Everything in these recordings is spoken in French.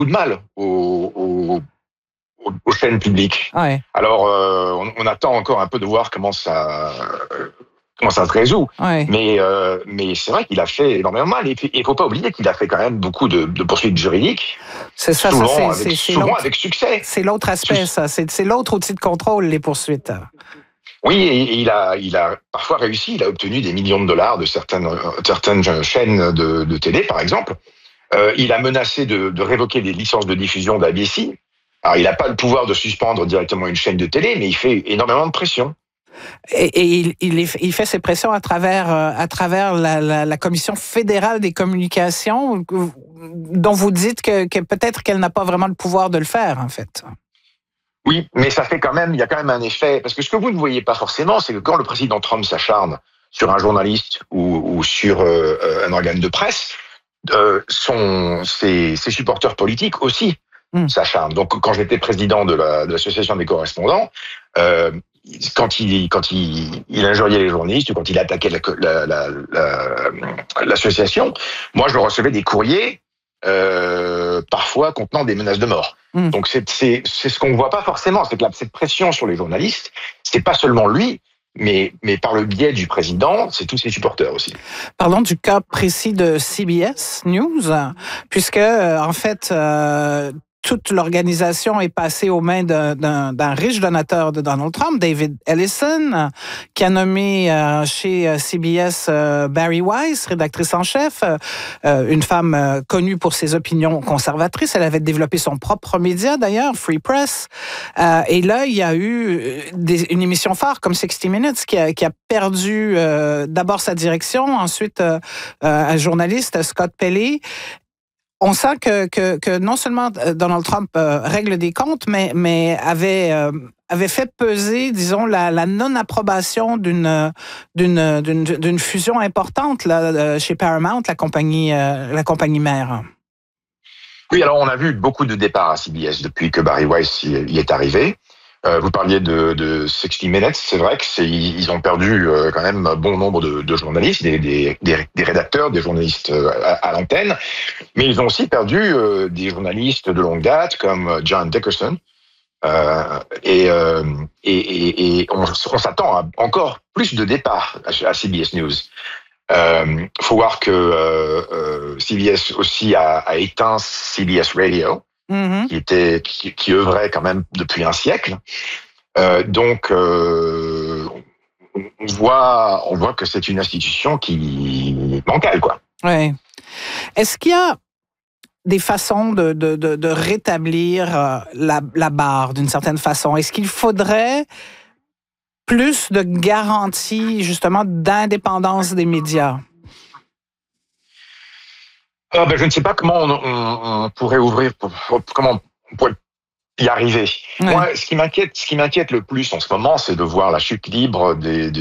de mal aux chaînes publiques. Ouais. Alors, on attend encore un peu de voir comment ça se résout. Ouais. Mais c'est vrai qu'il a fait énormément mal. Et puis, il faut pas oublier qu'il a fait quand même beaucoup de poursuites juridiques. C'est ça, souvent avec succès. C'est l'autre aspect, ça. C'est l'autre outil de contrôle, les poursuites. Oui, et il a parfois réussi. Il a obtenu des millions de dollars de certaines chaînes de télé, par exemple. Il a menacé de révoquer des licences de diffusion d'ABC. Alors, il n'a pas le pouvoir de suspendre directement une chaîne de télé, mais il fait énormément de pression. Et il fait ses pressions à travers la Commission fédérale des communications, dont vous dites que peut-être qu'elle n'a pas vraiment le pouvoir de le faire, en fait. Oui, mais il y a quand même un effet, parce que ce que vous ne voyez pas forcément, c'est que quand le président Trump s'acharne sur un journaliste ou sur un organe de presse, ses supporters politiques aussi s'acharnent. Donc, quand j'étais président de l'association des correspondants, quand il injuriait les journalistes ou quand il attaquait l'association, moi je recevais des courriers parfois contenant des menaces de mort. Donc c'est ce qu'on ne voit pas forcément, c'est que cette pression sur les journalistes, c'est pas seulement lui, mais par le biais du président, c'est tous ses supporters aussi. Parlons du cas précis de CBS News, puisque en fait toute l'organisation est passée aux mains d'un riche donateur de Donald Trump, David Ellison, qui a nommé chez CBS Barry Weiss, rédactrice en chef, une femme connue pour ses opinions conservatrices. Elle avait développé son propre média, d'ailleurs, Free Press. Et là, il y a eu une émission phare comme 60 Minutes qui a perdu d'abord sa direction, ensuite un journaliste, Scott Pelley. On sent que non seulement Donald Trump règle des comptes, mais avait fait peser, disons, la non-approbation d'une fusion importante là, chez Paramount, la compagnie mère. Oui, alors on a vu beaucoup de départs à CBS depuis que Barry Weiss y est arrivé. Vous parliez de 60 Minutes, c'est vrai qu'ils ont perdu quand même un bon nombre de journalistes, des rédacteurs, des journalistes à l'antenne, mais ils ont aussi perdu des journalistes de longue date comme John Dickerson, et on s'attend à encore plus de départs à CBS News. Faut voir que CBS aussi a éteint CBS Radio. Qui œuvrait quand même depuis un siècle. Donc, on voit que c'est une institution qui est bancale, quoi. Ouais. Est-ce qu'il y a des façons de rétablir la barre d'une certaine façon? Est-ce qu'il faudrait plus de garanties, justement, d'indépendance des médias? Je ne sais pas comment on pourrait comment on pourrait y arriver. Ouais. Moi, ce qui m'inquiète le plus en ce moment, c'est de voir la chute libre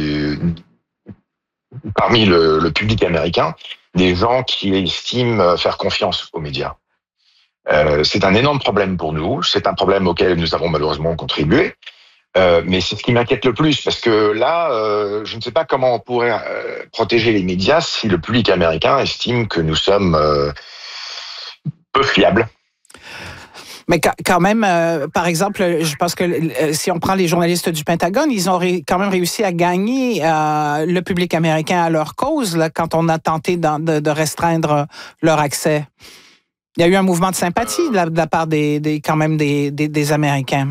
parmi le public américain, des gens qui estiment faire confiance aux médias. C'est un énorme problème pour nous. C'est un problème auquel nous avons malheureusement contribué. Mais c'est ce qui m'inquiète le plus, parce que là, je ne sais pas comment on pourrait protéger les médias si le public américain estime que nous sommes peu fiables. Mais quand même, par exemple, je pense que si on prend les journalistes du Pentagone, ils ont quand même réussi à gagner le public américain à leur cause là, quand on a tenté de restreindre leur accès. Il y a eu un mouvement de sympathie de la part des Américains.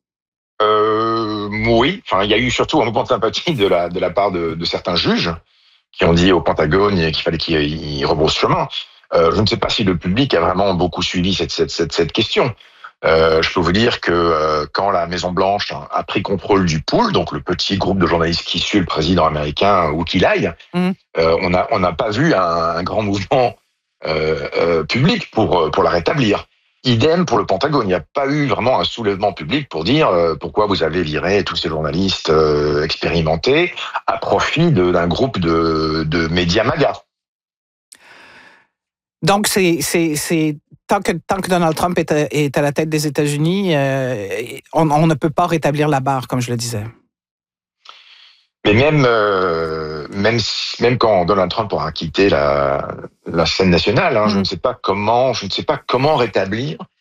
Oui, enfin, il y a eu surtout un mouvement de sympathie de la part de certains juges qui ont dit au Pentagone qu'il fallait qu'ils rebroussent chemin. Je ne sais pas si le public a vraiment beaucoup suivi cette question. Je peux vous dire que quand la Maison-Blanche a pris contrôle du Pool, donc le petit groupe de journalistes qui suit le président américain où qu'il aille, on n'a pas vu un grand mouvement public pour la rétablir. Idem pour le Pentagone, il n'y a pas eu vraiment un soulèvement public pour dire pourquoi vous avez viré tous ces journalistes expérimentés à profit d'un groupe de médias MAGA. Donc, c'est tant que Donald Trump est à la tête des États-Unis, on ne peut pas rétablir la barre, comme je le disais. Mais même quand Donald Trump aura quitté la scène nationale, je ne sais pas comment rétablir